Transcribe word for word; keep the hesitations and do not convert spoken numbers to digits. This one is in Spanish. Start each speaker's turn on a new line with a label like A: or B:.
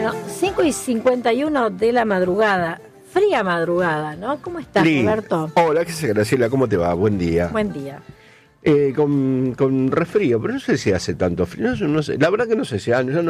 A: Bueno, cinco y cincuenta y uno de la madrugada. Fría madrugada, ¿no? ¿Cómo estás,
B: Li.
A: Roberto?
B: Hola, ¿qué sé, Graciela? ¿Cómo te va? Buen día.
A: Buen día.
B: Eh, con, con resfrío, pero no sé si hace tanto frío. No, no sé. La verdad que no sé si... Ah, yo no